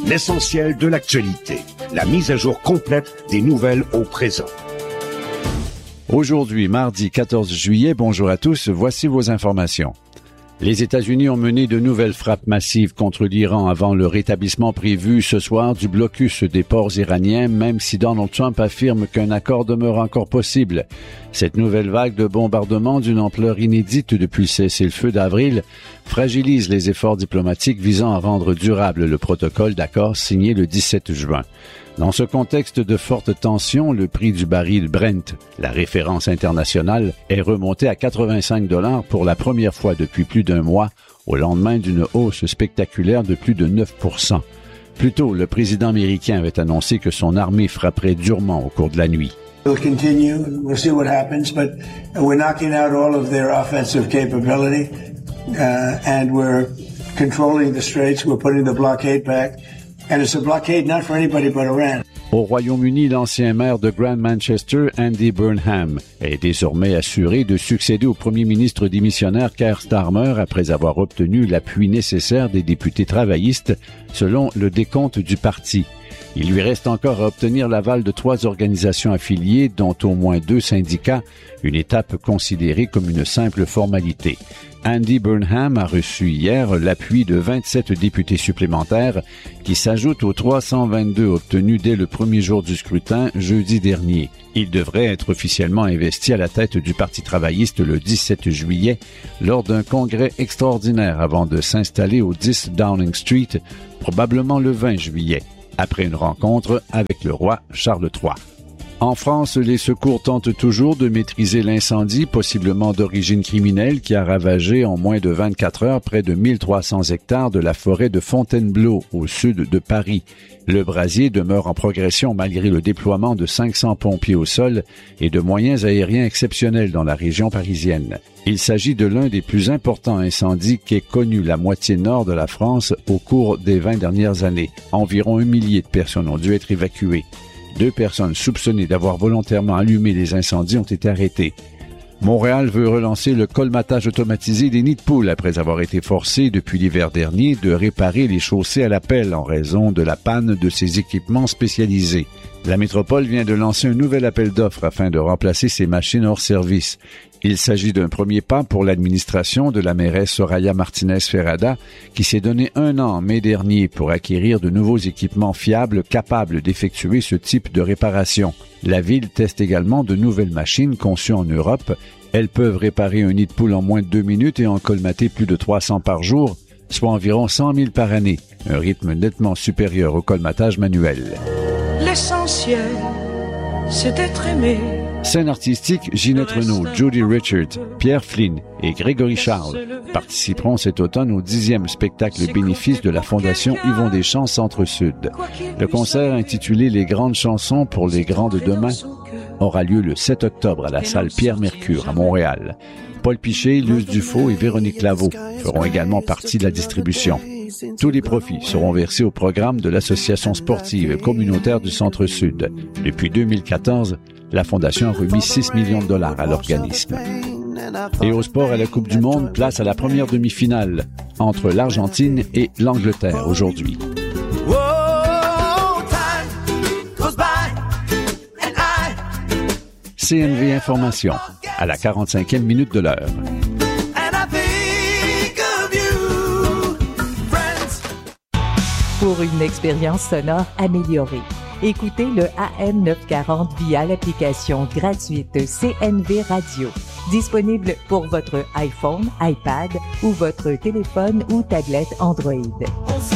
l'essentiel de l'actualité. La mise à jour complète des nouvelles au présent. Aujourd'hui, mardi 14 juillet, bonjour à tous, voici vos informations. Les États-Unis ont mené de nouvelles frappes massives contre l'Iran avant le rétablissement prévu ce soir du blocus des ports iraniens, même si Donald Trump affirme qu'un accord demeure encore possible. Cette nouvelle vague de bombardements d'une ampleur inédite depuis le cessez-le-feu d'avril fragilise les efforts diplomatiques visant à rendre durable le protocole d'accord signé le 17 juin. Dans ce contexte de forte tension, le prix du baril Brent, la référence internationale, est remonté à 85 $ pour la première fois depuis plus d'un mois, au lendemain d'une hausse spectaculaire de plus de 9%. Plus tôt, le président américain avait annoncé que son armée frapperait durement au cours de la nuit. We'll continue. We'll see what happens, but we're knocking out all of their offensive capability, and we're controlling the straits. We're putting the blockade back. And it's a blockade not for anybody but Iran. Au Royaume-Uni, l'ancien maire de Grand Manchester, Andy Burnham, est désormais assuré de succéder au premier ministre démissionnaire Keir Starmer après avoir obtenu l'appui nécessaire des députés travaillistes, selon le décompte du parti. Il lui reste encore à obtenir l'aval de 3 organisations affiliées, dont au moins 2 syndicats, une étape considérée comme une simple formalité. Andy Burnham a reçu hier l'appui de 27 députés supplémentaires qui s'ajoutent aux 322 obtenus dès le premier jour du scrutin, jeudi dernier. Il devrait être officiellement investi à la tête du Parti travailliste le 17 juillet lors d'un congrès extraordinaire avant de s'installer au 10 Downing Street, probablement le 20 juillet, après une rencontre avec le roi Charles III. En France, les secours tentent toujours de maîtriser l'incendie, possiblement d'origine criminelle, qui a ravagé en moins de 24 heures près de 1300 hectares de la forêt de Fontainebleau, au sud de Paris. Le brasier demeure en progression malgré le déploiement de 500 pompiers au sol et de moyens aériens exceptionnels dans la région parisienne. Il s'agit de l'un des plus importants incendies qu'ait connu la moitié nord de la France au cours des 20 dernières années. Environ 1 millier de personnes ont dû être évacuées. 2 personnes soupçonnées d'avoir volontairement allumé les incendies ont été arrêtées. Montréal veut relancer le colmatage automatisé des nids de poules après avoir été forcé depuis l'hiver dernier de réparer les chaussées à la pelle en raison de la panne de ses équipements spécialisés. La métropole vient de lancer un nouvel appel d'offres afin de remplacer ces machines hors service. Il s'agit d'un premier pas pour l'administration de la mairesse Soraya Martinez-Ferrada qui s'est donné 1 an en mai dernier pour acquérir de nouveaux équipements fiables capables d'effectuer ce type de réparation. La ville teste également de nouvelles machines conçues en Europe. Elles peuvent réparer un nid de poule en moins de 2 minutes et en colmater plus de 300 par jour, soit environ 100 000 par année, un rythme nettement supérieur au colmatage manuel. L'essentiel, c'est d'être aimé. Scène artistique, Ginette Renault, Judy Richards, Pierre Flynn et Grégory Charles participeront cet automne au 10e spectacle bénéfice de la Fondation Yvon Deschamps Centre-Sud. Le concert intitulé « Les grandes chansons pour les grands de demain » aura lieu le 7 octobre à la salle Pierre-Mercure à Montréal. Paul Piché, Luce Dufaux et Véronique Laveau feront également partie de la distribution. Tous les profits seront versés au programme de l'Association sportive communautaire du Centre-Sud. Depuis 2014, la Fondation a remis 6 millions de $ à l'organisme. Et au sport, à la Coupe du Monde, place à la première demi-finale entre l'Argentine et l'Angleterre aujourd'hui. CNV Information, à la 45e minute de l'heure. Pour une expérience sonore améliorée, écoutez le AM 940 via l'application gratuite CNV Radio, disponible pour votre iPhone, iPad ou votre téléphone ou tablette Android.